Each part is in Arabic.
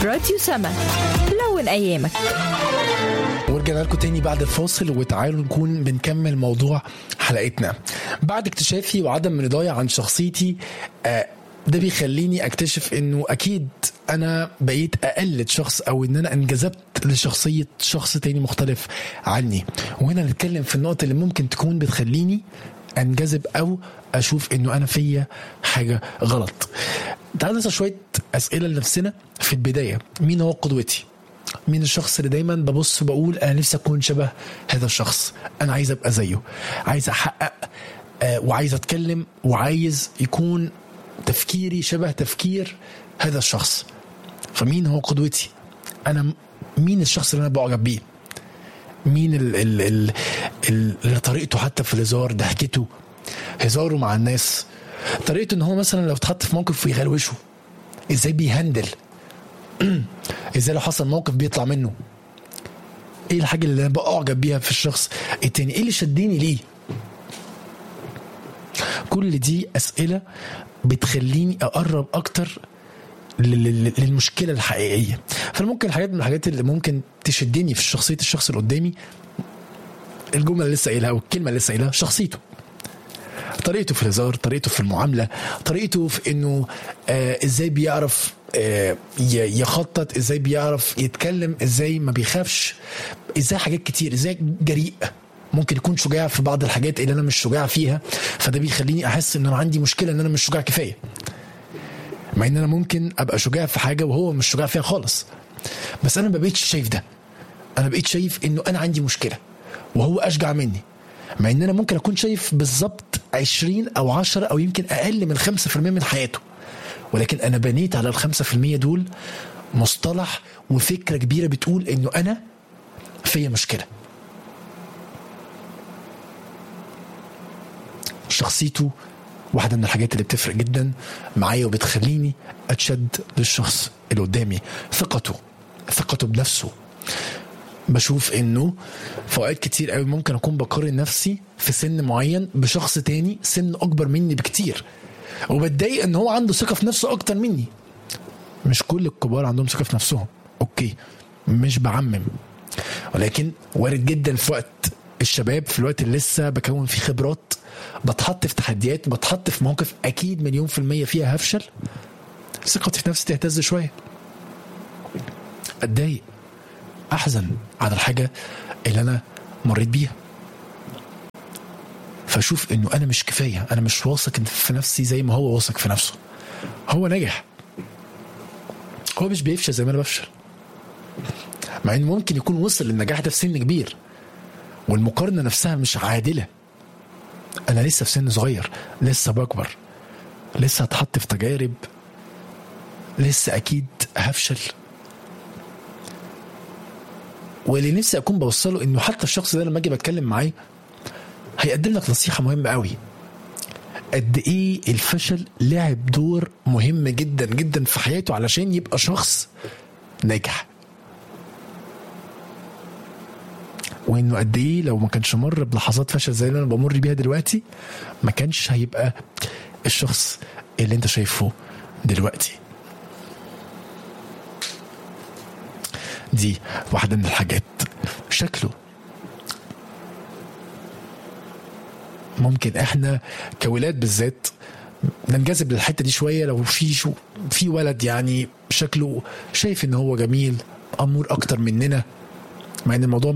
راديو سما، لون أيامك. ورجعنا لكم تاني بعد الفاصل، وتعالوا نكون بنكمل موضوع حلقتنا. بعد اكتشافي وعدم رضايا عن شخصيتي، ده بيخليني اكتشف انه اكيد انا بقيت اقلد شخص، او ان انا انجذبت لشخصية شخص تاني مختلف عني. وهنا نتكلم في النقطة اللي ممكن تكون بتخليني انجذب او اشوف انه انا فيا حاجة غلط. تعالوا نسأل شوية اسئلة لنفسنا في البداية. مين هو قدوتي؟ مين الشخص اللي دايما ببص وبقول انا نفسي اكون شبه هذا الشخص، انا عايز ابقى زيه، عايز احقق وعايز اتكلم، وعايز يكون تفكيري شبه تفكير هذا الشخص. فمين هو قدوتي؟ انا مين الشخص اللي انا بعجب بيه؟ مين اللي طريقته حتى في الهزار، ضحكته، هزاره مع الناس، طريقته ان هو مثلا لو اتحط في موقف يغلوشه، ازاي بيهندل، ازاي لو حصل موقف بيطلع منه، ايه الحاجة اللي انا بعجب بيها في الشخص التاني، ايه اللي شدني ليه. كل دي اسئلة بتخليني اقرب اكتر للمشكلة الحقيقية. فممكن الحاجات من الحاجات اللي ممكن تشدني في شخصية الشخص اللي قدامي، الجملة اللي لسه قايلها والكلمة اللي لسه قايلها، شخصيته، طريقته في الهزار، طريقته في المعاملة، طريقته في انه ازاي بيعرف يخطط، ازاي بيعرف يتكلم، ازاي ما بيخافش، ازاي حاجات كتير، ازاي جريء، ممكن يكون شجاع في بعض الحاجات اللي انا مش شجاع فيها. فده بيخليني احس ان انا عندي مشكلة، ان انا مش شجاع كفاية، مع ان انا ممكن ابقى شجاع في حاجة وهو مش شجاع فيها خالص. بس انا ما بقيتش شايف ده، انا بقيت شايف انه انا عندي مشكلة وهو اشجع مني، مع ان انا ممكن اكون شايف بالظبط 20 او 10 او يمكن اقل من 5% من حياته، ولكن انا بنيت على 5% دول مصطلح وفكرة كبيرة بتقول انه انا فيا مشكلة. شخصيته واحدة من الحاجات اللي بتفرق جدا معايا وبتخليني اتشد للشخص اللي قدامي. ثقته بنفسه. بشوف انه في اوقات كتير قوي ممكن اكون بقارن نفسي في سن معين بشخص تاني سن اكبر مني بكتير، وبتضايق ان هو عنده ثقة في نفسه اكتر مني. مش كل الكبار عندهم ثقة في نفسهم، اوكي، مش بعمم، ولكن وارد جدا في وقت الشباب، في الوقت اللي لسه بكون فيه خبرات، بتحط في تحديات، بتحط في موقف اكيد 100% فيها هفشل، ثقتي في نفسي تهتز شوية، اتضايق، احزن على الحاجة اللي انا مريت بيها، فاشوف انه انا مش كفاية، انا مش واثق في نفسي زي ما هو واثق في نفسه. هو نجح، هو مش بيفشل زي ما انا بفشل، مع انه ممكن يكون وصل للنجاح ده في سن كبير، والمقارنة نفسها مش عادلة. انا لسه في سن صغير، لسه بكبر، لسه هتحط في تجارب، لسه اكيد هفشل. واللي نفسي اكون بوصله انه حتى الشخص ده لما اجي بتكلم معاه هيقدم لك نصيحة مهمة قوي، قد ايه الفشل لعب دور مهم جدا جدا في حياته علشان يبقى شخص ناجح، وانه قد ايه لو ما كانش مر بلحظات فشل زي اللي انا بمر بيها دلوقتي ما كانش هيبقى الشخص اللي انت شايفه دلوقتي. دي واحدة من الحاجات. شكله، ممكن احنا كولاد بالذات ننجذب للحتة دي شوية، لو في ولد يعني شكله شايف ان هو جميل، امور اكتر مننا، مع ان الموضوع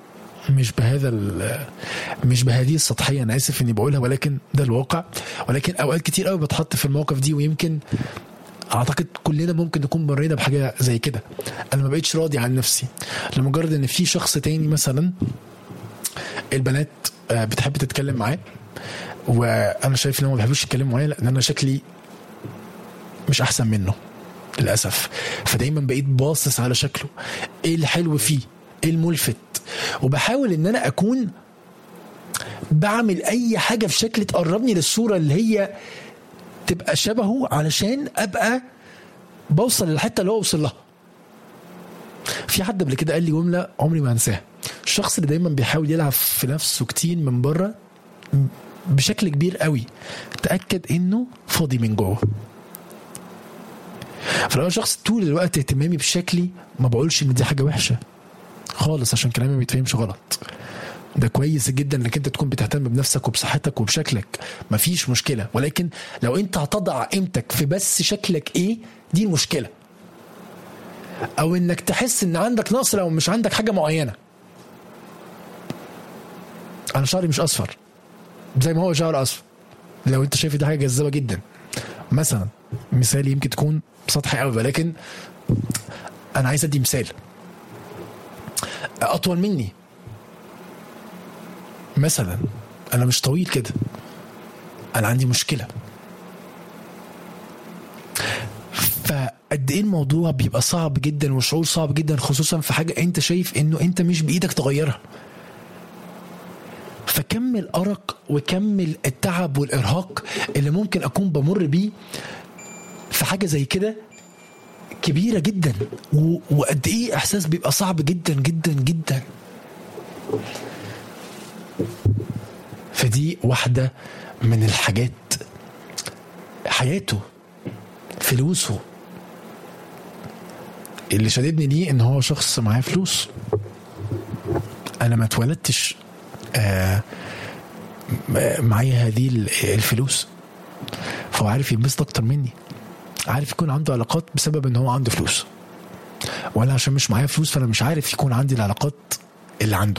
مش بهذه السطحية، انا اسف اني بقولها، ولكن ده الواقع. ولكن اوقات كتير قوي بتحط في الموقف دي، ويمكن اعتقد كلنا ممكن نكون مرينا بحاجة زي كده. انا ما بقيتش راضي عن نفسي لمجرد ان في شخص تاني مثلا البنات بتحب تتكلم معاه، وانا شايف ان هم ما بيحبوش يتكلموا معايا لان انا شكلي مش احسن منه للاسف. فدايما بقيت باصص على شكله، ايه الحلو فيه، ايه الملفت، وبحاول ان انا اكون بعمل اي حاجة في شكل تقربني للصورة اللي هي تبقى شبهه، علشان ابقى بوصل للحتة اللي هو وصل لها. في حد قبل كده قال لي جملة عمري ما هنساها: الشخص اللي دايما بيحاول يلعب في نفسه كتير من بره بشكل كبير قوي، تأكد انه فاضي من جوه. فلو شخص طول الوقت اهتمامي بشكلي، ما بقولش ان دي حاجه وحشه خالص عشان كلامي ما يتفهمش غلط. ده كويس جدا انك انت تكون بتهتم بنفسك وبصحتك وبشكلك، مفيش مشكله. ولكن لو انت هتضع قيمتك في بس شكلك ايه، دي المشكله. او انك تحس ان عندك نقص لو مش عندك حاجه معينه. انا شعري مش اصفر زي ما هو شعر اصفر، لو انت شايف دي حاجه جذابه جدا مثلا، مثال يمكن تكون سطحي قوي، ولكن انا عايز ادي مثال. اطول مني مثلا، انا مش طويل كده، انا عندي مشكله. فقد ايه الموضوع بيبقى صعب جدا وشعور صعب جدا، خصوصا في حاجه انت شايف انه انت مش بايدك تغيرها. فكمل أرق وكمل التعب والإرهاق اللي ممكن أكون بمر بيه في حاجة زي كده كبيرة جدا، وقد إيه إحساس بيبقى صعب جدا جدا جدا. فدي واحدة من الحاجات. حياته، فلوسه، اللي شددني ليه إن هو شخص معاه فلوس. أنا ما اتولدتش معايا هذه الفلوس، فهو عارف ينبسط اكتر مني، عارف يكون عنده علاقات بسبب ان هو عنده فلوس، وانا عشان مش معايا فلوس فانا مش عارف يكون عندي العلاقات اللي عنده.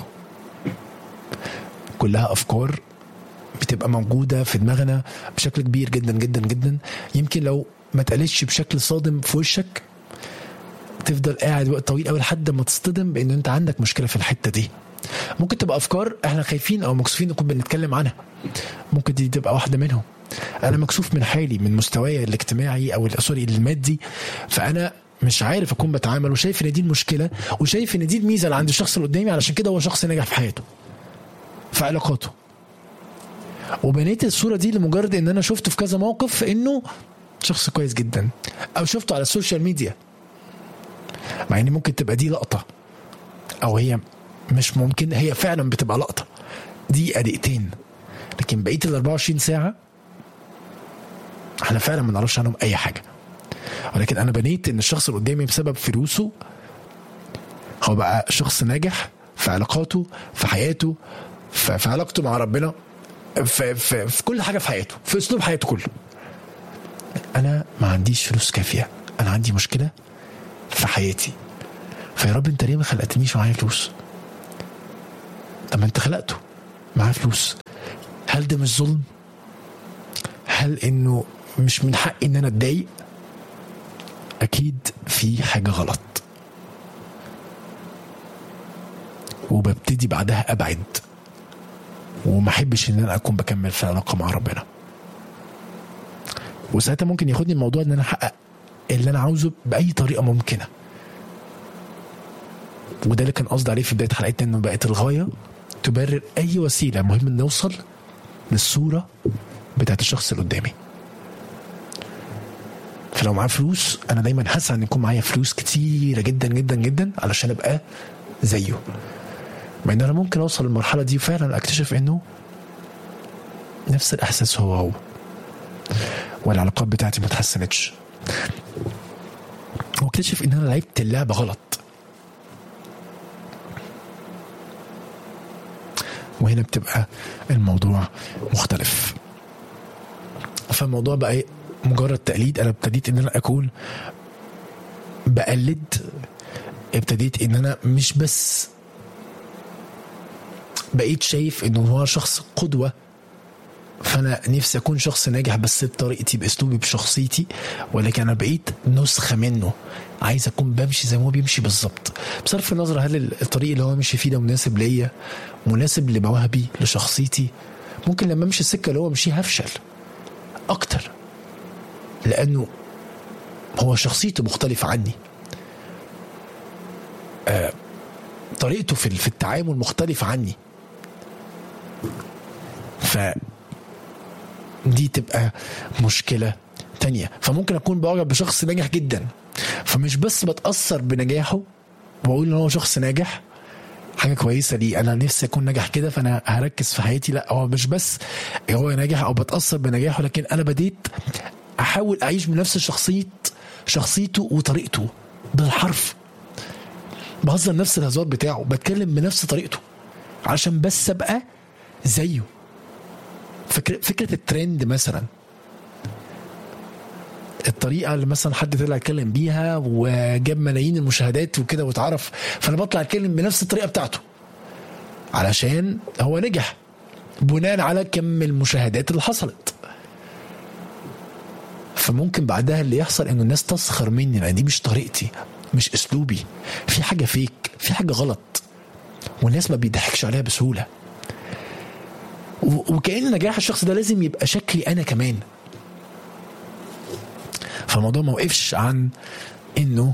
كلها افكار بتبقى موجودة في دماغنا بشكل كبير جدا جدا جدا، يمكن لو ما تقالتش بشكل صادم في وشك تفضل قاعد وقت طويل قوي لحد ما تصطدم بان انت عندك مشكلة في الحتة دي. ممكن تبقى افكار احنا خايفين او مكسوفين نكون بنتكلم عنها، ممكن دي تبقى واحده منهم. انا مكسوف من حالي، من مستواي الاجتماعي او سوري المادي، فانا مش عارف اكون بتعامل، وشايف ان دي المشكله، وشايف ان دي الميزه اللي عند الشخص اللي قدامي، علشان كده هو شخص ناجح في حياته في علاقاته. وبنيت الصوره دي لمجرد ان انا شفته في كذا موقف انه شخص كويس جدا، او شفته على السوشيال ميديا، مع ان ممكن تبقى دي لقطه، او هي مش ممكن، هي فعلا بتبقى لقطة دقيقة دقيقتين، لكن بقية 24 ساعة احنا فعلا ما نعرفش عنهم اي حاجة. ولكن انا بنيت ان الشخص اللي قدامي بسبب فلوسه هو بقى شخص ناجح في علاقاته، في حياته، في علاقته مع ربنا، في كل حاجة في حياته، في اسلوب حياته كله. انا ما عنديش فلوس كافية، انا عندي مشكلة في حياتي، فيا رب انت ليه ما خلقتنيش معايا فلوس؟ طب انت خلقته معاه فلوس، هل ده مش ظلم؟ هل انه مش من حقي ان انا اتضايق؟ اكيد في حاجة غلط، وببتدي بعدها ابعد، وما احبش ان انا اكون بكمل في علاقة مع ربنا. وساعتها ممكن ياخدني الموضوع ان انا احقق اللي انا عاوزه باي طريقة ممكنة. وده اللي كان قصدي عليه في بداية حلقتنا، انه بقت الغاية تبرر اي وسيلة، مهم ان نوصل للصورة بتاعت الشخص اللي قدامي. فلو معاه فلوس، انا دايما هسعى ان يكون معايا فلوس كتيرة جدا جدا جدا علشان ابقى زيه. مع ان انا ممكن اوصل للمرحلة دي فعلا اكتشف انه نفس الاحساس هو والعلاقات بتاعتي ما تحسنتش، واكتشف ان انا لعبت اللعبة غلط. وهنا بتبقى الموضوع مختلف. فالموضوع بقى مجرد تقليد. انا ابتديت ان انا اكون بقلد، ابتديت ان انا مش بس بقيت شايف انه هو شخص قدوة، فانا نفسي اكون شخص ناجح بس بطريقتي، باسلوبي، بشخصيتي، ولكن انا بقيت نسخة منه، عايز اكون بمشي زي ما هو بيمشي بالظبط، بصرف النظر هل الطريق اللي هو مشي فيه ده مناسب ليا، مناسب لمواهبي، لشخصيتي. ممكن لما امشي السكة اللي هو مشيها هفشل اكتر، لانه هو شخصيته مختلفة عني، طريقته في التعامل مختلفة عني. دي تبقى مشكلة تانية. فممكن أكون بعجب بشخص ناجح جدا، فمش بس بتأثر بنجاحه وأقول إن هو شخص ناجح، حاجة كويسة لي، أنا نفسي أكون ناجح كده فأنا هركز في حياتي. لا، هو مش بس هو ناجح أو بتأثر بنجاحه، لكن أنا بديت أحاول أعيش بنفس شخصيته وطريقته بالحرف، بهزر نفس الهزار بتاعه، بتكلم بنفس طريقته عشان بس ابقى زيه. فكرة الترند مثلا، الطريقة اللي مثلا حد طلع يتكلم بيها وجاب ملايين المشاهدات وكده واتعرف، فانا بطلع اتكلم بنفس الطريقة بتاعته علشان هو نجح بناء على كم المشاهدات اللي حصلت. فممكن بعدها اللي يحصل انه الناس تسخر مني لان دي مش طريقتي، مش اسلوبي، في حاجة فيك، في حاجة غلط، والناس ما بيضحكش عليها بسهولة. وكأن نجاح الشخص ده لازم يبقى شكلي انا كمان. فالموضوع ما وقفش عن انه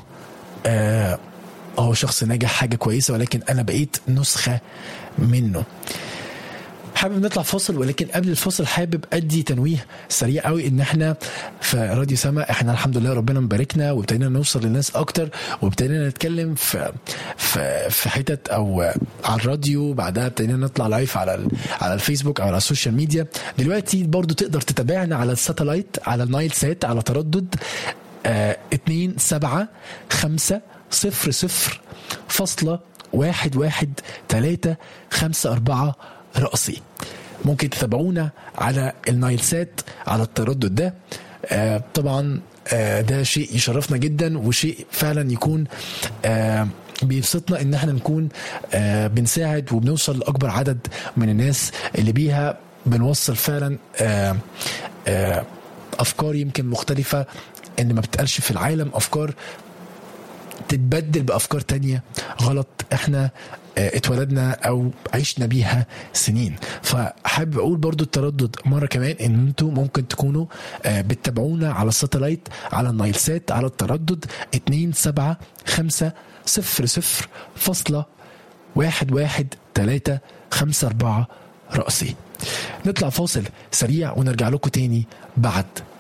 هو شخص ناجح حاجة كويسة، ولكن انا بقيت نسخة منه. حابب نطلع فاصل، ولكن قبل الفاصل حابب ادي تنويه سريع قوي ان احنا في راديو سما احنا الحمد لله ربنا مباركنا وابتدينا نوصل للناس اكتر، وابتدينا نتكلم في حتت او على الراديو، بعدها ابتدينا نطلع لايف على الفيسبوك او على السوشيال ميديا. دلوقتي برضو تقدر تتابعنا على الساتلايت على النايل سات على تردد 27500.1135 رأسي. ممكن تتابعونا على النايل سات على التردد ده. طبعا ده شيء يشرفنا جدا، وشيء فعلا يكون بيبسطنا ان احنا نكون بنساعد وبنوصل لأكبر عدد من الناس اللي بيها بنوصل فعلا أفكار يمكن مختلفة ان ما بتقالش في العالم، أفكار تتبدل بأفكار تانية غلط احنا اتولدنا او عشنا بيها سنين. فحابب اقول برضو التردد مرة كمان ان انتوا ممكن تكونوا بتتابعونا على الساتلايت على النايل سات على التردد 27500.1135 رأسي. نطلع فاصل سريع ونرجع لكم تاني بعد